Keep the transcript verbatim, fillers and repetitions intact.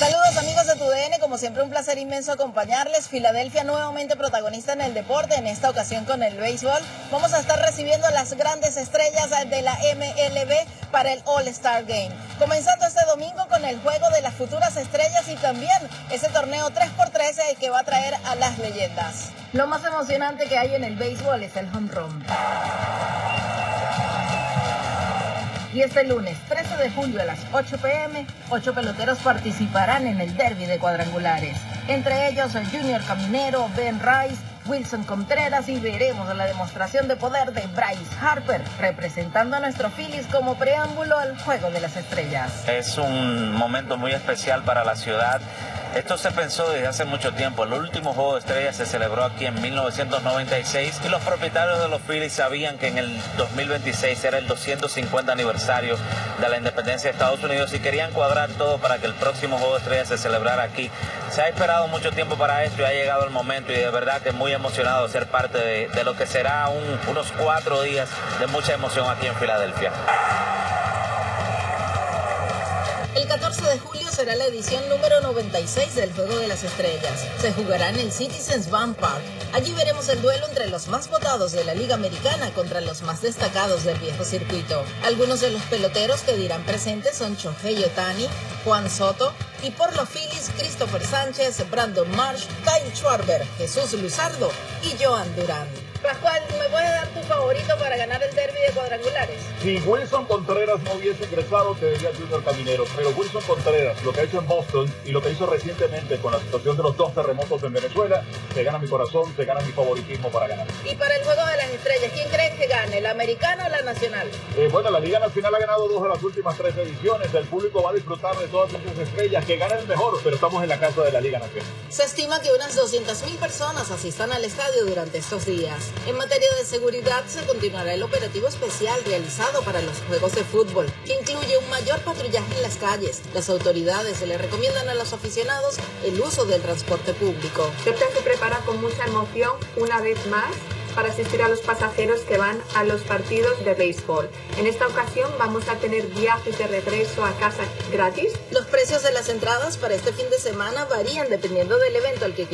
Saludos amigos de T U D N, como siempre un placer inmenso acompañarles. Filadelfia nuevamente protagonista en el deporte, en esta ocasión con el béisbol. Vamos a estar recibiendo a las grandes estrellas de la M L B para el All-Star Game. Comenzando este domingo con el juego de las futuras estrellas y también ese torneo tres por tres que va a traer a las leyendas. Lo más emocionante que hay en el béisbol es el home run. Y este lunes, trece de julio a las ocho pe eme, ocho peloteros participarán en el derbi de cuadrangulares. Entre ellos el Junior Caminero, Ben Rice, Wilson Contreras y veremos la demostración de poder de Bryce Harper, representando a nuestro Phillies como preámbulo al Juego de las Estrellas. Es un momento muy especial para la ciudad. Esto se pensó desde hace mucho tiempo. El último Juego de Estrellas se celebró aquí en mil novecientos noventa y seis y los propietarios de los Phillies sabían que en el dos mil veintiséis era el doscientos cincuenta aniversario de la independencia de Estados Unidos y querían cuadrar todo para que el próximo Juego de Estrellas se celebrara aquí. Se ha esperado mucho tiempo para esto y ha llegado el momento y de verdad que muy emocionado de ser parte de, de lo que será un, unos cuatro días de mucha emoción aquí en Filadelfia. El catorce de julio será la edición número noventa y seis del Juego de las Estrellas. Se jugará en el Citizens Bank Park. Allí veremos el duelo entre los más votados de la Liga Americana contra los más destacados del viejo circuito. Algunos de los peloteros que dirán presentes son Shohei Ohtani, Juan Soto y por los Phillies Christopher Sánchez, Brandon Marsh, Kyle Schwarber, Jesús Luzardo y Joan Durán. Pascual, ¿me puedes dar tu favorito para ganar el derbi de cuadrangulares? Si Wilson Contreras no hubiese ingresado, te diría Junior Caminero. Pero Wilson Contreras, lo que ha hecho en Boston y lo que hizo recientemente con la situación de los dos terremotos en Venezuela, se gana mi corazón, se gana mi favoritismo para ganar. Y para el Juego de las Estrellas, ¿quién crees que gane, la americana o la nacional? Eh, bueno, la Liga Nacional ha ganado dos de las últimas tres ediciones. El público va a disfrutar de todas esas estrellas. Que gane el mejor, pero estamos en la casa de la Liga Nacional. Se estima que unas doscientas mil personas asistan al estadio durante estos días. En materia de seguridad, se continuará el operativo especial realizado para los juegos de fútbol, que incluye un mayor patrullaje en las calles. Las autoridades le recomiendan a los aficionados el uso del transporte público. SEPTA se prepara con mucha emoción una vez más para asistir a los pasajeros que van a los partidos de béisbol. En esta ocasión vamos a tener viajes de regreso a casa gratis. Los precios de las entradas para este fin de semana varían dependiendo del evento al que